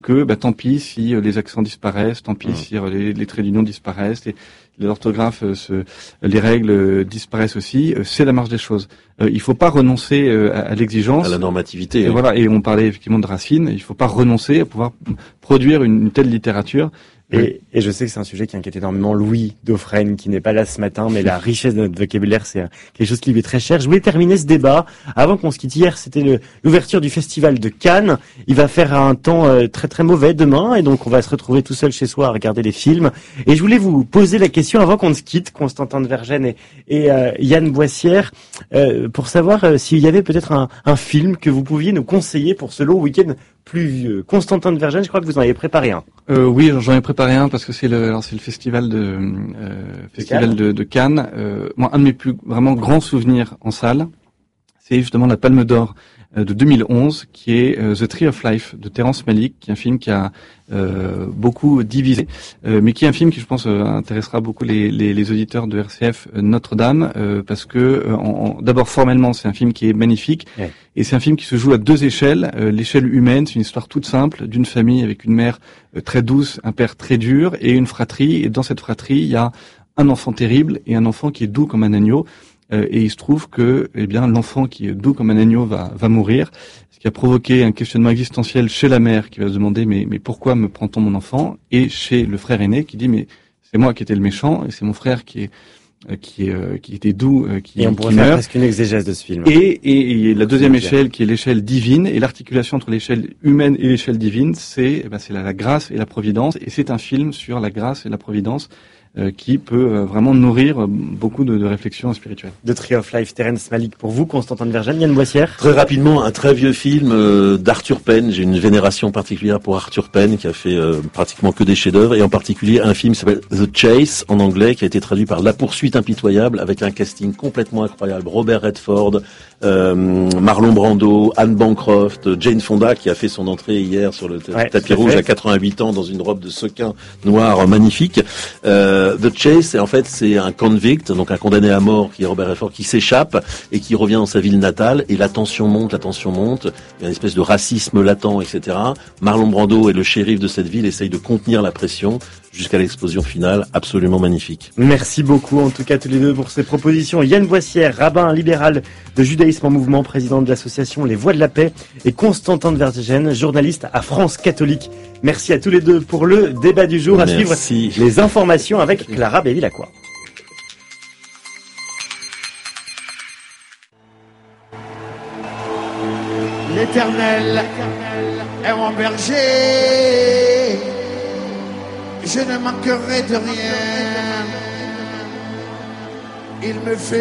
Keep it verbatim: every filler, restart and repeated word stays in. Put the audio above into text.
que bah, tant pis si euh, les accents disparaissent, tant pis mmh. si euh, les, les traits d'union disparaissent, les, l'orthographe, euh, se, les règles euh, disparaissent aussi. Euh, c'est la marche des choses. Euh, il faut pas renoncer euh, à, à l'exigence. À la normativité. Et oui. voilà. Et on parlait effectivement de Racine. Il faut pas renoncer à pouvoir produire une, une telle littérature. Et, et je sais que c'est un sujet qui inquiète énormément Louis Dauphren, qui n'est pas là ce matin, mais la richesse de notre vocabulaire, c'est quelque chose qui lui est très cher. Je voulais terminer ce débat. Avant qu'on se quitte, hier, c'était le, l'ouverture du festival de Cannes. Il va faire un temps euh, très très mauvais demain, et donc on va se retrouver tout seul chez soi à regarder des films. Et je voulais vous poser la question, avant qu'on ne se quitte, Constantin de Vergennes et, et euh, Yann Boissière, euh, pour savoir euh, s'il y avait peut-être un, un film que vous pouviez nous conseiller pour ce long week-end pluvieux. Constantin de Vergennes, je crois que vous en avez préparé un. Euh, oui, j'en ai préparé un parce que c'est le, alors c'est le festival de euh, festival Cannes. de, de Cannes. Euh, moi, un de mes plus vraiment grands souvenirs en salle, c'est justement la Palme d'Or euh, de deux mille onze, qui est euh, The Tree of Life de Terrence Malick, qui est un film qui a euh, beaucoup divisé, euh, mais qui est un film qui, je pense, euh, intéressera beaucoup les, les, les auditeurs de R C F euh, Notre-Dame, euh, parce que euh, en, en, d'abord formellement, c'est un film qui est magnifique, Ouais. et c'est un film qui se joue à deux échelles. Euh, l'échelle humaine, c'est une histoire toute simple d'une famille avec une mère euh, très douce, un père très dur, et une fratrie. Et dans cette fratrie, il y a un enfant terrible et un enfant qui est doux comme un agneau. Euh, et il se trouve que, eh bien, l'enfant qui est doux comme un agneau va, va mourir, ce qui a provoqué un questionnement existentiel chez la mère qui va se demander mais, mais pourquoi me prend-on mon enfant, et chez le frère aîné qui dit mais c'est moi qui étais le méchant et c'est mon frère qui est euh, qui est euh, qui était doux, euh, qui, Et on qui pourrait faire meurt. presque une exégèse de ce film. Et, et, et la deuxième bien. échelle qui est l'échelle divine, et l'articulation entre l'échelle humaine et l'échelle divine, c'est eh ben, c'est la, la grâce et la providence, et c'est un film sur la grâce et la providence. Euh, qui peut euh, vraiment nourrir euh, beaucoup de, de réflexions spirituelles. The Tree of Life, Terrence Malick pour vous, Constantin de Vergennes, Yann Boissière. Très rapidement, un très vieux film euh, d'Arthur Penn. J'ai une vénération particulière pour Arthur Penn, qui a fait euh, pratiquement que des chefs-d'œuvre, et en particulier un film qui s'appelle The Chase en anglais, qui a été traduit par La Poursuite impitoyable, avec un casting complètement incroyable. Robert Redford, euh, Marlon Brando, Anne Bancroft, Jane Fonda, qui a fait son entrée hier sur le t- Ouais, tapis tout à rouge fait. à quatre-vingt-huit ans dans une robe de sequin noir magnifique. Euh, The Chase, c'est en fait c'est un convict, donc un condamné à mort qui est Robert Redford, qui s'échappe et qui revient dans sa ville natale, et la tension monte, la tension monte, il y a une espèce de racisme latent, et cetera. Marlon Brando et le shérif de cette ville essayent de contenir la pression jusqu'à l'explosion finale, absolument magnifique. Merci beaucoup, en tout cas, tous les deux pour ces propositions. Yann Boissière, rabbin libéral de Judaïsme en Mouvement, président de l'association Les Voix de la Paix, et Constantin de Vergennes, journaliste à France Catholique. Merci à tous les deux pour le débat du jour. À Merci. suivre les informations avec Clara Bévilacqua. L'Éternel est mon berger, je ne manquerai de rien. Il me fait